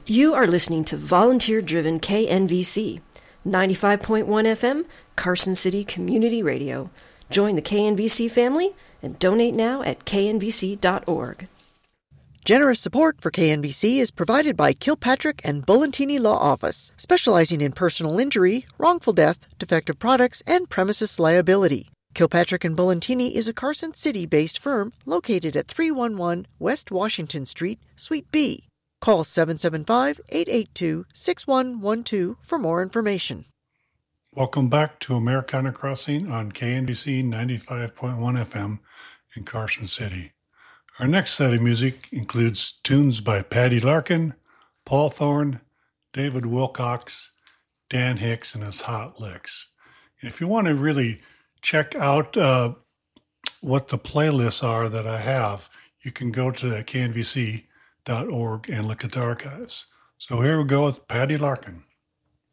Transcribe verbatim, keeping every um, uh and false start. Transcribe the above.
You are listening to volunteer-driven K N V C, ninety-five point one F M, Carson City Community Radio. Join the K N V C family and donate now at k n v c dot org. Generous support for K N V C is provided by Kilpatrick and Bullantini Law Office, specializing in personal injury, wrongful death, defective products, and premises liability. Kilpatrick and Bullantini is a Carson City-based firm located at three one one West Washington Street, Suite B. Call seven seven five, eight eight two, six one one two for more information. Welcome back to Americana Crossing on K N V C ninety-five point one F M in Carson City. Our next set of music includes tunes by Patty Larkin, Paul Thorne, David Wilcox, Dan Hicks, and his Hot Licks. If you want to really check out uh, what the playlists are that I have, you can go to k n v c dot org and look at the archives. So here we go with Patty Larkin.